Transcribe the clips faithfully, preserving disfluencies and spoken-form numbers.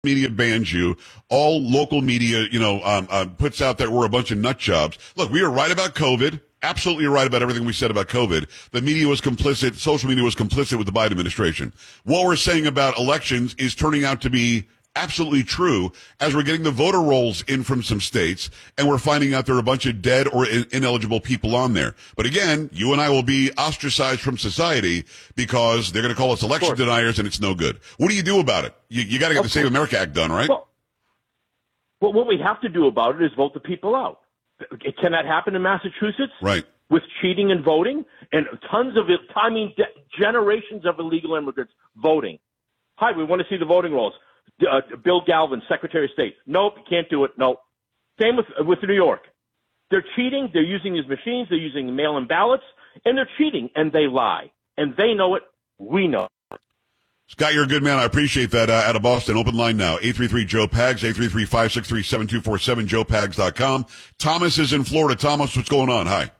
media bans you. All local media, you know, um, uh, puts out that we're a bunch of nut jobs. Look, we were right about COVID. Absolutely right about everything we said about COVID. The media was complicit. Social media was complicit with the Biden administration. What we're saying about elections is turning out to be absolutely true as we're getting the voter rolls in from some states and we're finding out there are a bunch of dead or in- ineligible people on there. But again, you and I will be ostracized from society because they're going to call us election deniers and it's no good. What do you do about it? You, you got to get the Save America Act done, right? Well, well, what we have to do about it is vote the people out. Can that happen in Massachusetts? Right. With cheating and voting and tons of it, I mean, de- generations of illegal immigrants voting. Hi, we want to see the voting rolls. Uh, Bill Galvin, Secretary of State. Nope, can't do it. Nope. Same with with New York. They're cheating. They're using these machines. They're using mail-in ballots, and they're cheating, and they lie. And they know it. We know it. Scott, you're a good man. I appreciate that. Uh, out of Boston, open line now. eight three three Joe Pags, eight three three, five six three, seven two four seven, joe pags dot com. Thomas is in Florida. Thomas, what's going on? Hi.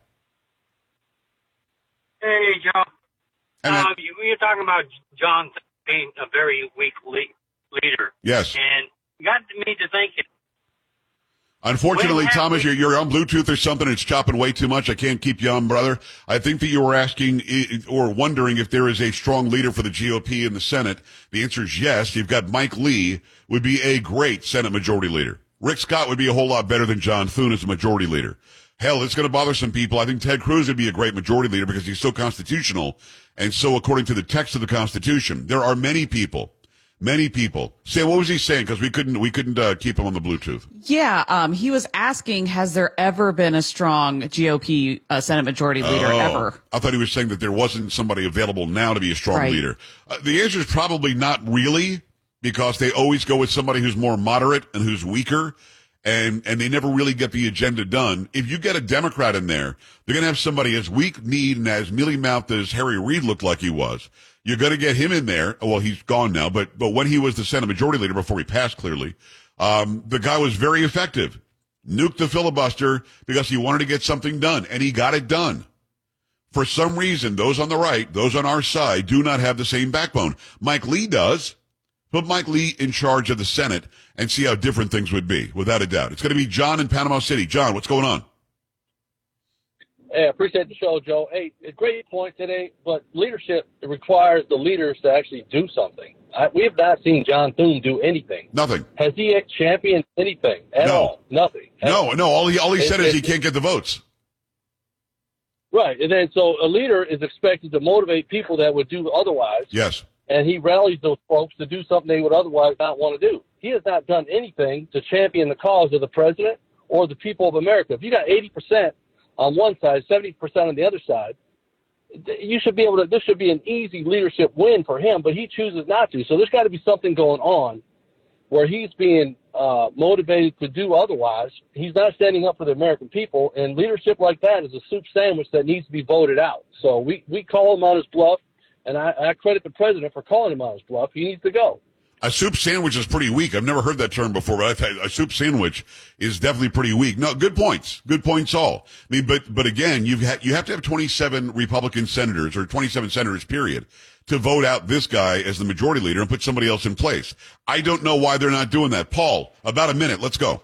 Hey, Joe. And uh, I- you, you're talking about John being a very weak le- leader. Yes. And got me to thinking. Unfortunately, When Thomas, we- you're, you're on Bluetooth or something. It's chopping way too much. I can't keep you on, brother. I think that you were asking i- or wondering if there is a strong leader for the G O P in the Senate. The answer is yes. You've got Mike Lee would be a great Senate Majority Leader. Rick Scott would be a whole lot better than John Thune as a Majority Leader. Hell, it's going to bother some people. I think Ted Cruz would be a great Majority Leader because he's so constitutional and so according to the text of the Constitution. There are many people. Many people. Sam, what was he saying? Because we couldn't, we couldn't uh, keep him on the Bluetooth. Yeah, um, he was asking, has there ever been a strong G O P uh, Senate Majority Leader oh, ever? I thought he was saying that there wasn't somebody available now to be a strong Right. leader. Uh, the answer is probably not really, because they always go with somebody who's more moderate and who's weaker, and and they never really get the agenda done. If you get a Democrat in there, they're going to have somebody as weak-kneed and as mealy-mouthed as Harry Reid looked like he was. You're going to get him in there. Well, he's gone now, but but when he was the Senate Majority Leader before he passed, clearly, um, the guy was very effective. Nuked the filibuster because he wanted to get something done, and he got it done. For some reason, those on the right, those on our side, do not have the same backbone. Mike Lee does. Put Mike Lee in charge of the Senate and see how different things would be, without a doubt. It's going to be John in Panama City. John, what's going on? Hey, I appreciate the show, Joe. Hey, a great point today, but leadership requires the leaders to actually do something. I, we have not seen John Thune do anything. Nothing. Has he championed anything at No. all? Nothing. No, no. All he all he It- said is it- he can't get the votes. Right, and then so a leader is expected to motivate people that would do otherwise, Yes. and he rallies those folks to do something they would otherwise not want to do. He has not done anything to champion the cause of the president or the people of America. If you got eighty percent on one side, seventy percent on the other side, you should be able to, this should be an easy leadership win for him, but he chooses not to. So there's got to be something going on where he's being uh, motivated to do otherwise. He's not standing up for the American people, and leadership like that is a soup sandwich that needs to be voted out. So we, we call him on his bluff, and I, I credit the president for calling him on his bluff. He needs to go. A soup sandwich is pretty weak. I've never heard that term before, but I've had, a soup sandwich is definitely pretty weak. No, good points. Good points all. I mean, but, but again, you've had, you have to have twenty-seven Republican senators or twenty-seven senators, period, to vote out this guy as the majority leader and put somebody else in place. I don't know why they're not doing that. Paul, about a minute. Let's go.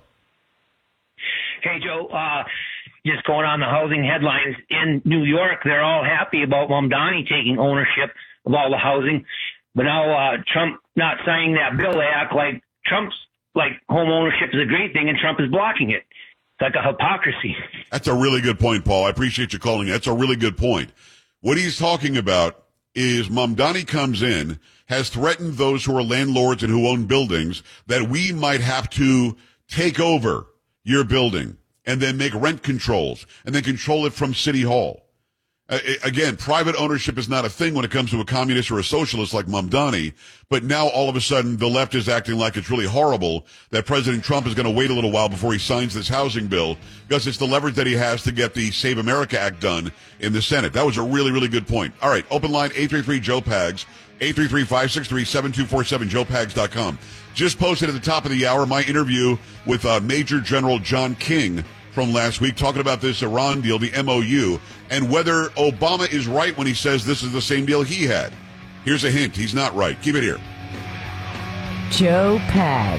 Hey, Joe, uh, just going on the housing headlines in New York, they're all happy about Mamdani taking ownership of all the housing. But now uh, Trump not signing that bill, they act like Trump's, like home ownership is a great thing and Trump is blocking it. It's like a hypocrisy. That's a really good point, Paul. I appreciate you calling. That's a really good point. What he's talking about is Mamdani comes in, has threatened those who are landlords and who own buildings that we might have to take over your building and then make rent controls and then control it from City Hall. Uh, again, private ownership is not a thing when it comes to a communist or a socialist like Mamdani, but now all of a sudden the left is acting like it's really horrible that President Trump is going to wait a little while before he signs this housing bill because it's the leverage that he has to get the Save America Act done in the Senate. That was a really, really good point. All right, open line eight three three Joe Pags, eight three three, five six three, seven two four seven, joe pags dot com. Just posted at the top of the hour my interview with uh, Major General John King from last week, talking about this Iran deal, the M O U, and whether Obama is right when he says this is the same deal he had. Here's a hint. He's not right. Keep it here. Joe Pag.